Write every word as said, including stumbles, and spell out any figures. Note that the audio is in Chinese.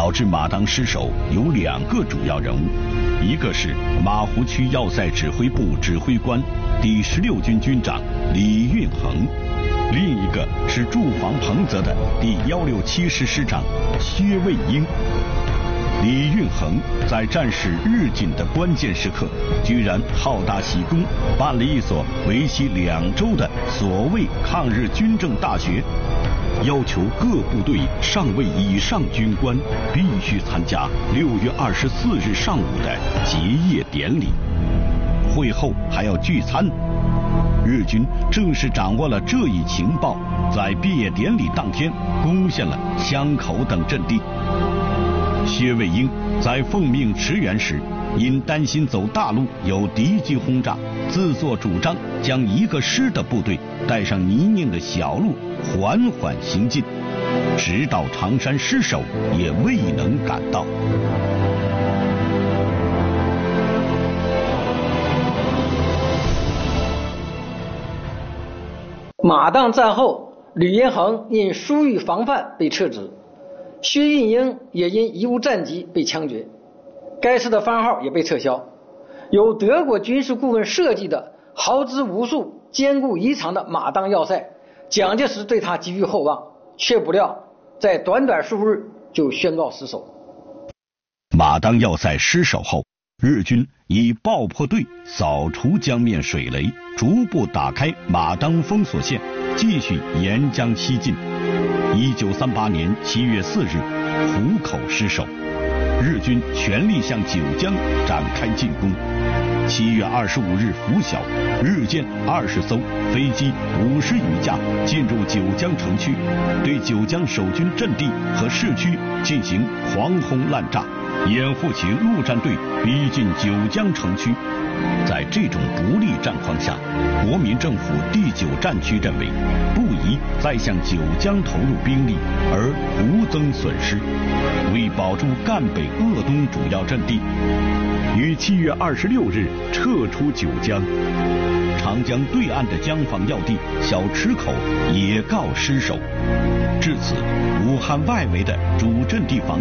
导致马当失守有两个主要人物，一个是马湖区要塞指挥部指挥官第十六军军长李运衡，另一个是驻防彭泽的第一六七师师长薛卫英。李运衡在战事日紧的关键时刻，居然好大喜功，办了一所为期两周的所谓抗日军政大学，要求各部队上尉以上军官必须参加六月二十四日上午的结业典礼，会后还要聚餐。日军正是掌握了这一情报，在毕业典礼当天攻陷了湘口等阵地。薛卫英在奉命驰援时，因担心走大路有敌机轰炸，自作主张将一个师的部队带上泥泞的小路缓缓行进，直到常山失守也未能赶到。 马当战后，李运衡因疏于防范被撤职，薛运英也因贻误战机被枪决，该师的番号也被撤销。由德国军事顾问设计的豪掷无数、坚固异常的马当要塞，蒋介石对他寄予厚望，却不料在短短数日就宣告失守。 马当要塞失守后，日军以爆破队扫除江面水雷，逐步打开马当封锁线，继续沿江西进。一九三八年七月四日，湖口失守，日军全力向九江展开进攻。七月二十五日拂晓，日舰二十艘，飞机五十余架进入九江城区，对九江守军阵地和市区进行狂轰滥炸，掩护其陆战队逼近九江城区。在这种不利战况下，国民政府第九战区认为不宜再向九江投入兵力而胡增损失，为保住赣北鄂东主要阵地，于七月二十六日撤出九江。长江对岸的江防要地小池口也告失守。至此，武汉外围的主阵地防